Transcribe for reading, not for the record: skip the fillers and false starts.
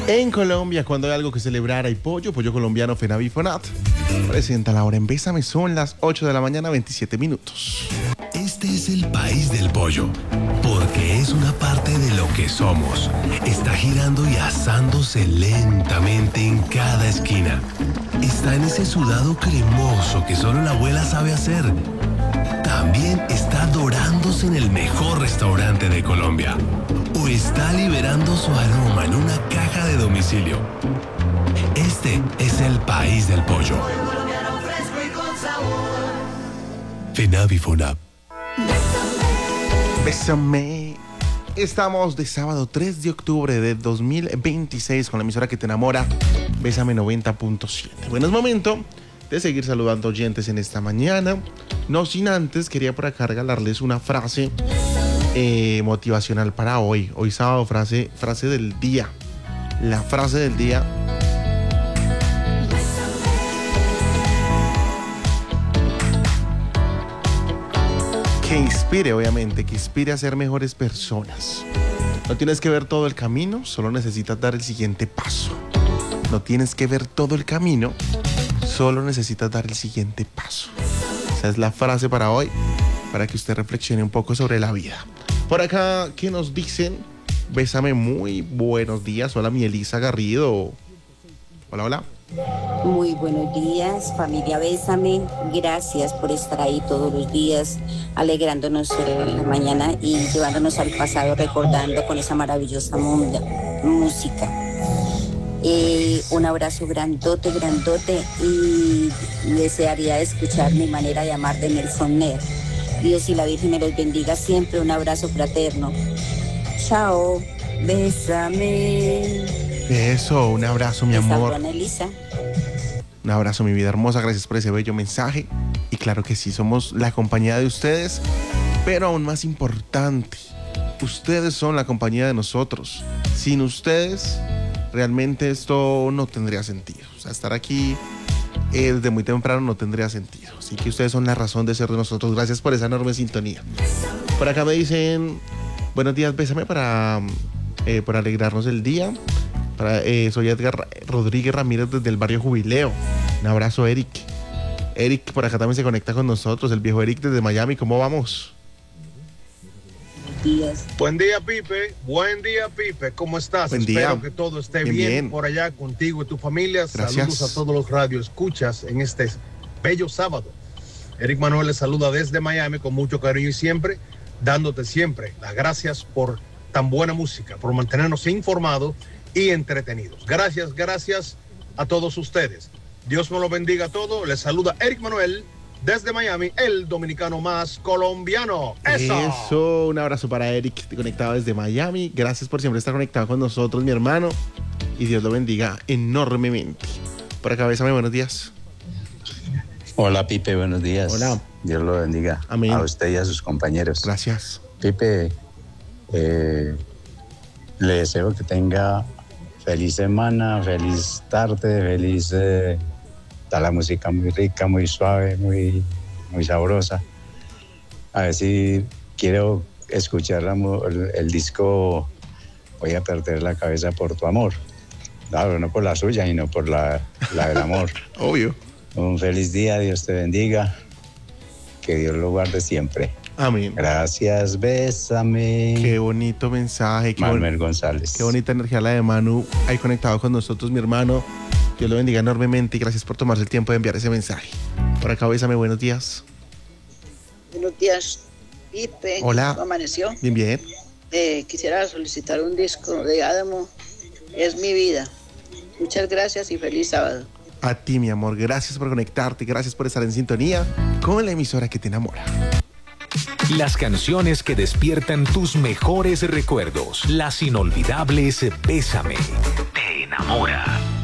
En Colombia, cuando hay algo que celebrar, hay pollo colombiano Fenavifonat. Presenta la hora en Bésame, son las 8 de la mañana, 27 minutos. Este es el país del pollo, porque es una parte de lo que somos. Está girando y asándose lentamente en cada esquina. Está en ese sudado cremoso que solo la abuela sabe hacer. También está dorándose en el mejor restaurante de Colombia. O está liberando su aroma en una caja de domicilio. Este es el país del pollo. Fenavifonab. Bésame. Estamos de sábado 3 de octubre de 2026 con la emisora que te enamora, Bésame 90.7. Bueno, es momento de seguir saludando oyentes en esta mañana. No sin antes, quería por acá regalarles una frase motivacional para hoy. Hoy sábado, frase del día. La frase del día. Que inspire, obviamente, que inspire a ser mejores personas. No tienes que ver todo el camino, solo necesitas dar el siguiente paso. No tienes que ver todo el camino, solo necesitas dar el siguiente paso. Esa es la frase para hoy, para que usted reflexione un poco sobre la vida. Por acá, ¿qué nos dicen? Bésame, muy buenos días. Hola, mi Elisa Garrido. Hola, hola. Muy buenos días, familia Bésame. Gracias por estar ahí todos los días, alegrándonos la mañana y llevándonos al pasado, recordando con esa maravillosa música. Un abrazo grandote y desearía escuchar Mi manera de amar de Nelson Ned. Dios y la Virgen me los bendiga siempre. Un abrazo fraterno. Chao, bésame. Eso, un abrazo, mi amor. Ana Elisa. Un abrazo, mi vida hermosa. Gracias por ese bello mensaje. Y claro que sí, somos la compañía de ustedes, pero aún más importante, ustedes son la compañía de nosotros. Sin ustedes, realmente esto no tendría sentido. O sea, estar aquí desde muy temprano no tendría sentido. Así que ustedes son la razón de ser de nosotros. Gracias por esa enorme sintonía. Por acá me dicen, buenos días, bésame por alegrarnos el día. Soy Edgar Rodríguez Ramírez desde el barrio Jubileo. Un abrazo, Eric. Eric por acá también se conecta con nosotros, el viejo Eric desde Miami. ¿Cómo vamos? Buen día, Pipe. Buen día, Pipe. ¿Cómo estás? Buen día. Espero que todo esté bien por allá contigo y tu familia. Gracias. Saludos a todos los radioescuchas en este bello sábado. Eric Manuel les saluda desde Miami con mucho cariño y siempre dándote siempre las gracias por tan buena música, por mantenernos informados y entretenidos. Gracias a todos ustedes. Dios me lo bendiga a todos. Les saluda Eric Manuel desde Miami, el dominicano más colombiano. Eso, un abrazo para Eric, conectado desde Miami. Gracias por siempre estar conectado con nosotros, mi hermano. Y Dios lo bendiga enormemente. Por acá, bésame, buenos días. Hola, Pipe, buenos días. Hola. Dios lo bendiga. Amén. A usted y a sus compañeros. Gracias. Pipe, le deseo que tenga feliz semana, feliz tarde, feliz... está la música muy rica, muy suave, muy sabrosa. A ver si quiero escuchar el disco Voy a perder la cabeza por tu amor. Claro, no por la suya, sino por la del amor. Obvio. Un feliz día, Dios te bendiga. Que Dios lo guarde siempre. Amén. Gracias, bésame. Qué bonito mensaje. Manuel González. Qué bonita energía la de Manu, ahí conectado con nosotros, mi hermano. Dios lo bendiga enormemente y gracias por tomarse el tiempo de enviar ese mensaje. Por acá, bésame, buenos días. Buenos días, Pipe. Hola. ¿Cómo amaneció? Bien. Quisiera solicitar un disco de Adamo, Es mi vida. Muchas gracias y feliz sábado. A ti, mi amor, gracias por conectarte, gracias por estar en sintonía con la emisora que te enamora. Las canciones que despiertan tus mejores recuerdos. Las inolvidables Bésame. Te enamora.